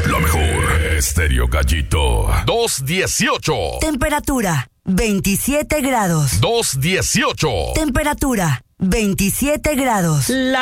La mejor. Estéreo Gallito. 218. Temperatura 27 grados. 218. Temperatura 27 grados.